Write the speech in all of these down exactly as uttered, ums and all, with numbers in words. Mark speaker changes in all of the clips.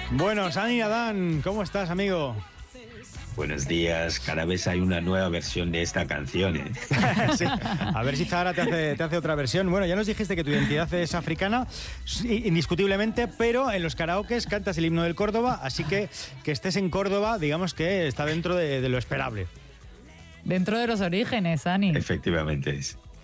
Speaker 1: Bueno, Sani Adán, ¿cómo estás, amigo?
Speaker 2: Buenos días, cada vez hay una nueva versión de esta canción, ¿eh?
Speaker 1: Sí. A ver si Zahara te hace, te hace otra versión. Bueno, ya nos dijiste que tu identidad es africana, indiscutiblemente, pero en los karaokes cantas el himno del Córdoba, así que que estés en Córdoba, digamos que está dentro de, de lo esperable.
Speaker 3: Dentro de los orígenes, Ani.
Speaker 2: Efectivamente.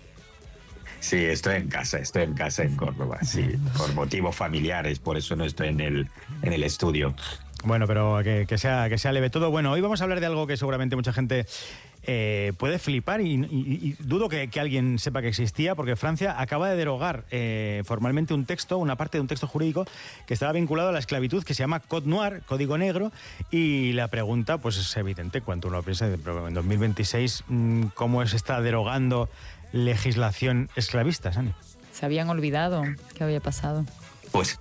Speaker 2: Sí, estoy en casa, estoy en casa en Córdoba, sí, por motivos familiares, por eso no estoy en el, en el estudio.
Speaker 1: Bueno, pero que, que, sea, que sea leve todo. Bueno, hoy vamos a hablar de algo que seguramente mucha gente eh, puede flipar y, y, y dudo que, que alguien sepa que existía, porque Francia acaba de derogar eh, formalmente un texto, una parte de un texto jurídico que estaba vinculado a la esclavitud, que se llama Code Noir, Código Negro, y la pregunta pues es evidente cuando uno piensa, pero en dos mil veintiséis, ¿cómo se está derogando legislación esclavista, Sani?
Speaker 3: Se habían olvidado qué había pasado.
Speaker 2: Pues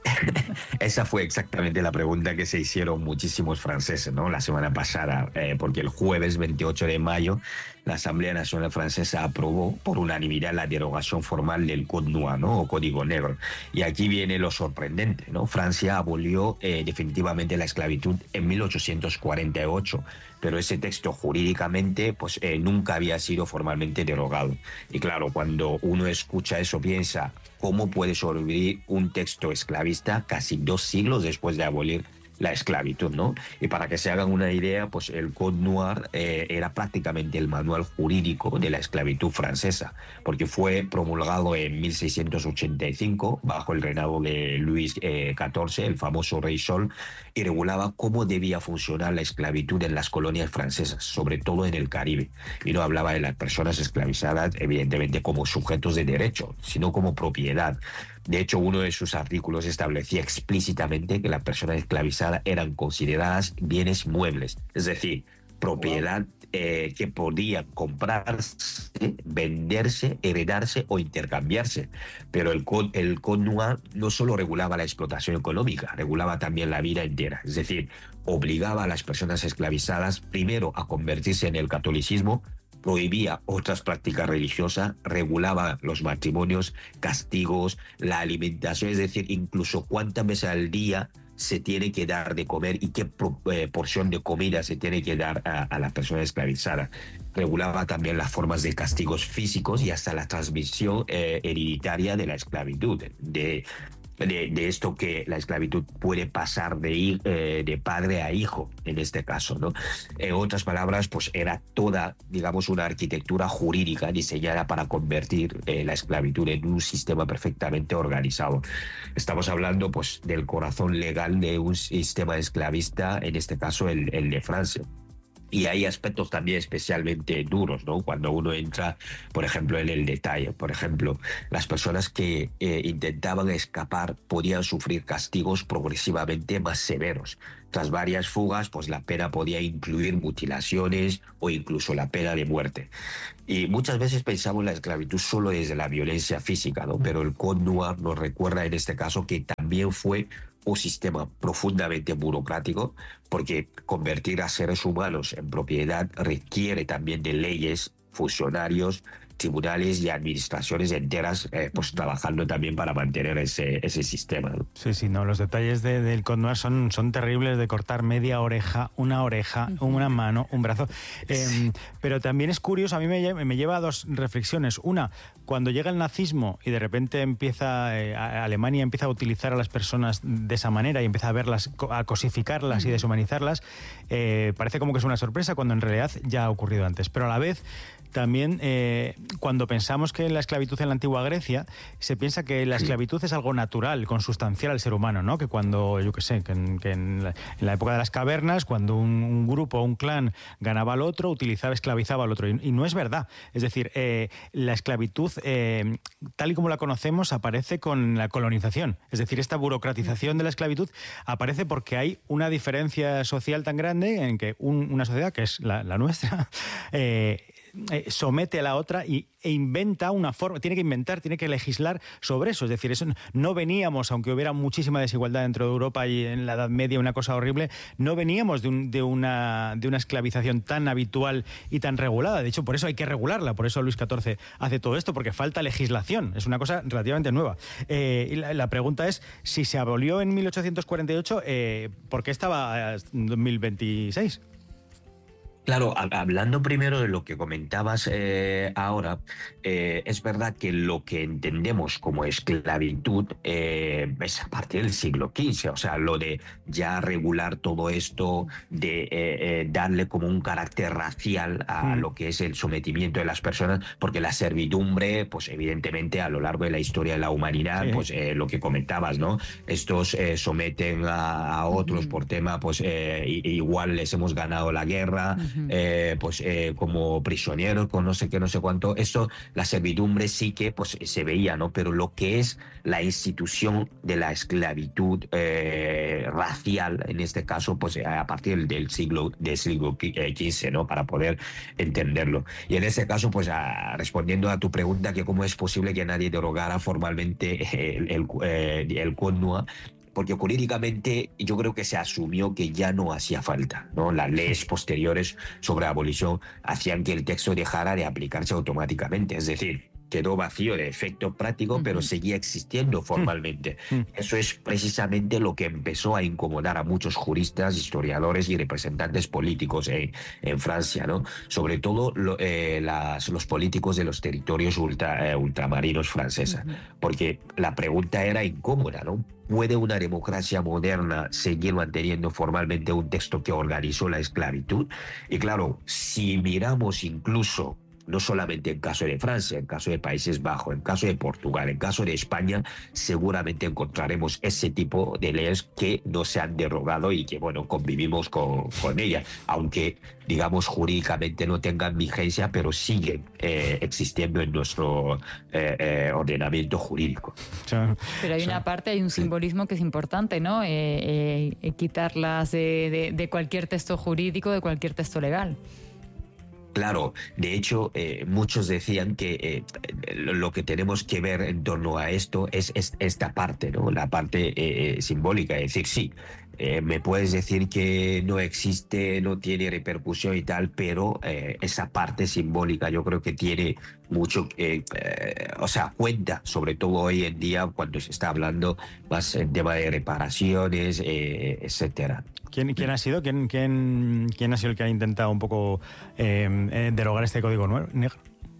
Speaker 2: esa fue exactamente la pregunta que se hicieron muchísimos franceses, ¿no? La semana pasada, eh, porque el jueves veintiocho de mayo la Asamblea Nacional Francesa aprobó por unanimidad la derogación formal del Code Noir, ¿no? O Código Negro. Y aquí viene lo sorprendente, ¿no? Francia abolió eh, definitivamente la esclavitud en mil ochocientos cuarenta y ocho, pero ese texto jurídicamente pues eh, nunca había sido formalmente derogado. Y claro, cuando uno escucha eso piensa, ¿cómo puede sobrevivir un texto esclavista casi dos siglos después de abolir la esclavitud, ¿no? Y para que se hagan una idea, pues el Code Noir eh, era prácticamente el manual jurídico de la esclavitud francesa, porque fue promulgado en mil seiscientos ochenta y cinco bajo el reinado de Luis eh, catorce, el famoso Rey Sol, y regulaba cómo debía funcionar la esclavitud en las colonias francesas, sobre todo en el Caribe. Y no hablaba de las personas esclavizadas, evidentemente, como sujetos de derecho, sino como propiedad. De hecho, uno de sus artículos establecía explícitamente que las personas esclavizadas eran consideradas bienes muebles, es decir, propiedad eh, que podían comprarse, venderse, heredarse o intercambiarse. Pero el Code, el Code Noir no solo regulaba la explotación económica, regulaba también la vida entera. Es decir, obligaba a las personas esclavizadas primero a convertirse en el catolicismo, prohibía otras prácticas religiosas, regulaba los matrimonios, castigos, la alimentación, es decir, incluso cuántas veces al día se tiene que dar de comer y qué pro, eh, porción de comida se tiene que dar a, a la persona esclavizada. Regulaba también las formas de castigos físicos y hasta la transmisión eh, hereditaria de la esclavitud, de De, de esto que la esclavitud puede pasar de, eh, de padre a hijo, en este caso, ¿no? En otras palabras, pues era toda, digamos, una arquitectura jurídica diseñada para convertir eh, la esclavitud en un sistema perfectamente organizado. Estamos hablando, pues, del corazón legal de un sistema esclavista, en este caso el, el de Francia. Y hay aspectos también especialmente duros, ¿no? Cuando uno entra, por ejemplo, en el detalle. Por ejemplo, las personas que eh, intentaban escapar podían sufrir castigos progresivamente más severos. Tras varias fugas, pues la pena podía incluir mutilaciones o incluso la pena de muerte. Y muchas veces pensamos en la esclavitud solo desde la violencia física, ¿no? Pero el Code Noir nos recuerda en este caso que también fue un sistema profundamente burocrático, porque convertir a seres humanos en propiedad requiere también de leyes, funcionarios, tribunales y administraciones enteras eh, pues trabajando también para mantener ese, ese sistema, ¿no?
Speaker 1: Sí, sí, no, los detalles de, del Code Noir son, son terribles, de cortar media oreja, una oreja, una mano, un brazo. Eh, pero también es curioso, a mí me, me lleva a dos reflexiones. Una, cuando llega el nazismo y de repente empieza, eh, Alemania empieza a utilizar a las personas de esa manera y empieza a verlas, a cosificarlas y deshumanizarlas, eh, parece como que es una sorpresa cuando en realidad ya ha ocurrido antes. Pero a la vez, también eh, cuando pensamos que la esclavitud en la antigua Grecia, se piensa que la esclavitud es algo natural, consustancial al ser humano, ¿no? Que cuando, yo qué sé, que, en, que en, la, en la época de las cavernas, cuando un, un grupo o un clan ganaba al otro, utilizaba, esclavizaba al otro. Y, y no es verdad. Es decir, eh, la esclavitud, eh, tal y como la conocemos, aparece con la colonización. Es decir, esta burocratización de la esclavitud aparece porque hay una diferencia social tan grande en que un, una sociedad, que es la, la nuestra, eh, eh, somete a la otra y, e inventa una forma, tiene que inventar, tiene que legislar sobre eso. Es decir, eso no veníamos, aunque hubiera muchísima desigualdad dentro de Europa y en la Edad Media una cosa horrible, no veníamos de, un, de, una, de una esclavización tan habitual y tan regulada. De hecho, por eso hay que regularla, por eso Luis catorce hace todo esto, porque falta legislación. Es una cosa relativamente nueva. Eh, y la, la pregunta es, si se abolió en mil ochocientos cuarenta y ocho, eh, ¿por qué estaba en dos mil veintiséis?
Speaker 2: Claro, hablando primero de lo que comentabas eh, ahora, eh, es verdad que lo que entendemos como esclavitud eh, es a partir del siglo quince, o sea, lo de ya regular todo esto, de eh, eh, darle como un carácter racial a mm. lo que es el sometimiento de las personas, porque la servidumbre, pues evidentemente a lo largo de la historia de la humanidad, sí. pues eh, lo que comentabas, ¿no? Estos eh, someten a, a otros mm. por tema, pues eh, igual les hemos ganado la guerra, mm. Eh, pues eh, como prisioneros, con no sé qué, no sé cuánto. Esto, la servidumbre sí que pues se veía, ¿no? Pero lo que es la institución de la esclavitud eh, racial, en este caso, pues a partir del siglo, del siglo quince, ¿no? Para poder entenderlo. Y en este caso, pues a, respondiendo a tu pregunta, que cómo es posible que nadie derogara formalmente el, el, eh, el CONUA, porque jurídicamente yo creo que se asumió que ya no hacía falta, ¿no? Las leyes posteriores sobre abolición hacían que el texto dejara de aplicarse automáticamente, es decir, quedó vacío de efecto práctico, uh-huh. pero seguía existiendo formalmente. Uh-huh. Eso es precisamente lo que empezó a incomodar a muchos juristas, historiadores y representantes políticos en, en Francia, ¿no? Sobre todo lo, eh, las, los políticos de los territorios ultra, eh, ultramarinos franceses, uh-huh. porque la pregunta era incómoda, ¿no? ¿Puede una democracia moderna seguir manteniendo formalmente un texto que organizó la esclavitud? Y claro, si miramos incluso no solamente en caso de Francia, en caso de Países Bajos, en caso de Portugal, en caso de España, seguramente encontraremos ese tipo de leyes que no se han derogado y que, bueno, convivimos con, con ellas, aunque, digamos, jurídicamente no tengan vigencia, pero siguen eh, existiendo en nuestro eh, eh, ordenamiento jurídico.
Speaker 3: Pero hay una parte, hay un simbolismo que es importante, ¿no? Eh, eh, quitarlas de, de, de cualquier texto jurídico, de cualquier texto legal.
Speaker 2: Claro, de hecho, eh, muchos decían que eh, lo que tenemos que ver en torno a esto es, es esta parte, ¿no? La parte eh, simbólica, es decir, sí, eh, me puedes decir que no existe, no tiene repercusión y tal, pero eh, esa parte simbólica yo creo que tiene mucho, eh, eh, o sea, cuenta, sobre todo hoy en día cuando se está hablando más en tema de reparaciones, eh, etcétera.
Speaker 1: ¿Quién, ¿Quién ha sido? ¿Quién, quién, ¿Quién ha sido el que ha intentado un poco eh, eh, derogar este código negro?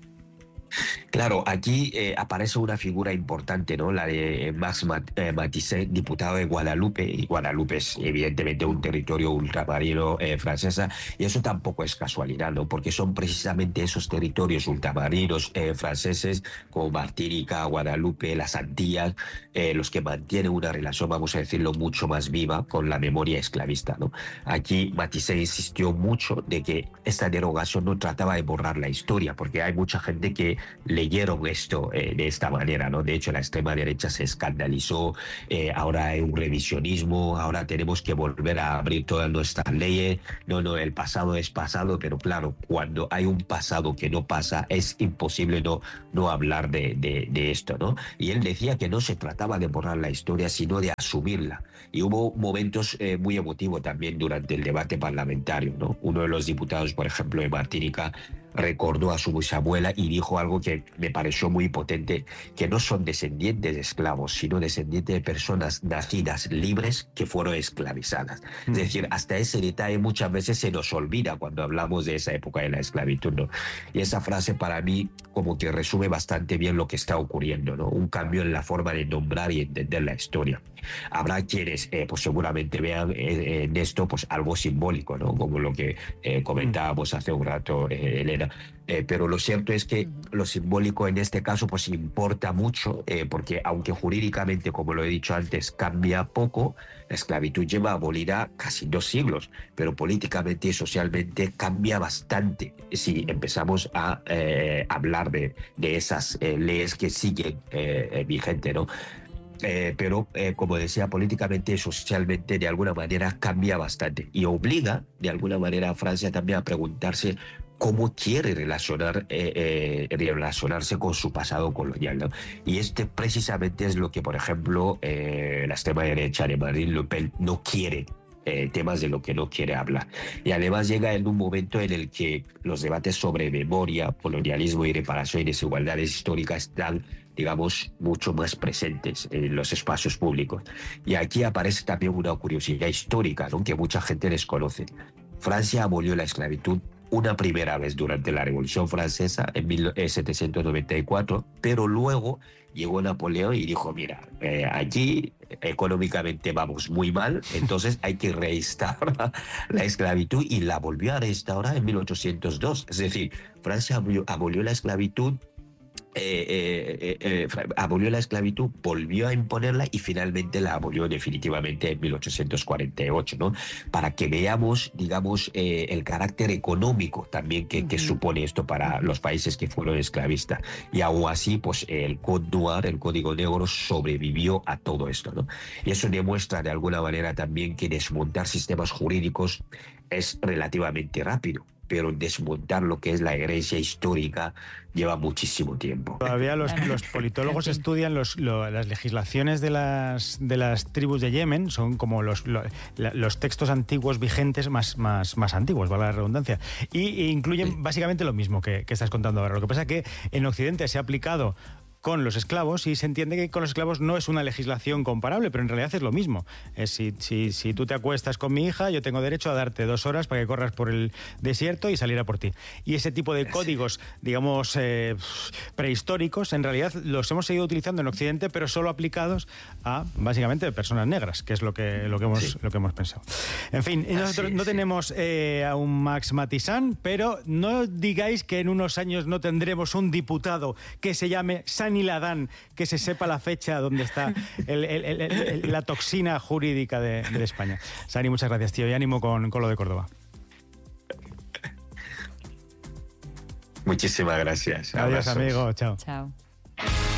Speaker 2: Claro, aquí eh, aparece una figura importante, ¿no? La de Max Mat eh, Matisse, diputado de Guadalupe, y Guadalupe es evidentemente un territorio ultramarino eh, francesa, y eso tampoco es casualidad, ¿no? Porque son precisamente esos territorios ultramarinos eh, franceses, como Martinica, Guadalupe, las Antillas, eh, los que mantienen una relación, vamos a decirlo, mucho más viva con la memoria esclavista, ¿no? Aquí Matisse insistió mucho de que esta derogación no trataba de borrar la historia, porque hay mucha gente que leyeron esto eh, de esta manera, ¿no? De hecho, la extrema derecha se escandalizó, eh, ahora hay un revisionismo, ahora tenemos que volver a abrir todas nuestras leyes, no, no, el pasado es pasado, pero claro, cuando hay un pasado que no pasa, es imposible no, no hablar de, de, de esto, ¿no? Y él decía que no se trataba de borrar la historia, sino de asumirla. Y hubo momentos eh, muy emotivos también durante el debate parlamentario, ¿no? Uno de los diputados, por ejemplo, de Martinica, recordó a su bisabuela y dijo algo que me pareció muy potente, que no son descendientes de esclavos, sino descendientes de personas nacidas libres que fueron esclavizadas. Mm. Es decir, hasta ese detalle muchas veces se nos olvida cuando hablamos de esa época de la esclavitud, ¿no? Y esa frase para mí como que resume bastante bien lo que está ocurriendo, ¿no? Un cambio en la forma de nombrar y entender la historia. Habrá quienes eh, pues seguramente vean eh, en esto pues algo simbólico, ¿no? Como lo que eh, comentábamos hace un rato, eh, Elena. Eh, pero lo cierto es que lo simbólico en este caso pues importa mucho, eh, porque aunque jurídicamente, como lo he dicho antes, cambia poco, la esclavitud lleva abolida casi dos siglos, pero políticamente y socialmente cambia bastante si empezamos a eh, hablar de, de esas eh, leyes que siguen eh, eh, vigentes, ¿no? Eh, pero, eh, como decía, políticamente y socialmente de alguna manera cambia bastante y obliga de alguna manera a Francia también a preguntarse cómo quiere relacionar, eh, eh, relacionarse con su pasado colonial, ¿no? Y este precisamente es lo que, por ejemplo, eh, la extrema derecha de Marine Le Pen no quiere. Eh, temas de lo que no quiere hablar. Y además llega en un momento en el que los debates sobre memoria, colonialismo y reparación y desigualdades históricas están, digamos, mucho más presentes en los espacios públicos. Y aquí aparece también una curiosidad histórica, ¿no?, que mucha gente desconoce. Francia abolió la esclavitud una primera vez durante la Revolución Francesa en mil setecientos noventa y cuatro, pero luego llegó Napoleón y dijo, mira, eh, allí económicamente vamos muy mal, entonces hay que reinstaurar la esclavitud, y la volvió a restaurar en mil ochocientos dos. Es decir, Francia abolió, abolió la esclavitud, Eh, eh, eh, eh, abolió la esclavitud, volvió a imponerla y finalmente la abolió definitivamente en mil ochocientos cuarenta y ocho, ¿no? Para que veamos, digamos, eh, el carácter económico también que, uh-huh. que supone esto para los países que fueron esclavistas. Y aún así, pues el Code Noir, el Código Negro, sobrevivió a todo esto, ¿no? Y eso demuestra de alguna manera también que desmontar sistemas jurídicos es relativamente rápido, pero desmontar lo que es la herencia histórica lleva muchísimo tiempo.
Speaker 1: Todavía los, los politólogos estudian los, lo, las legislaciones de las, de las tribus de Yemen, son como los, lo, la, los textos antiguos vigentes más, más, más antiguos, vale la redundancia, y, e incluyen sí. básicamente lo mismo que, que estás contando ahora. Lo que pasa es que en Occidente se ha aplicado con los esclavos y se entiende que con los esclavos no es una legislación comparable, pero en realidad es lo mismo. Es si, si, si tú te acuestas con mi hija, yo tengo derecho a darte dos horas para que corras por el desierto y salir a por ti. Y ese tipo de códigos, digamos, eh, prehistóricos, en realidad los hemos seguido utilizando en Occidente, pero solo aplicados a, básicamente, personas negras, que es lo que, lo que, hemos, sí. lo que hemos pensado. En fin, nosotros no tenemos eh, a un Max Matissán, pero no digáis que en unos años no tendremos un diputado que se llame Sani Ladán, que se sepa la fecha donde está el, el, el, el, la toxina jurídica de, de España. Sani, muchas gracias, tío, y ánimo con, con lo de Córdoba.
Speaker 2: Muchísimas gracias.
Speaker 1: Adiós,
Speaker 2: Abrazos.
Speaker 1: amigo. Chao.
Speaker 3: Chao.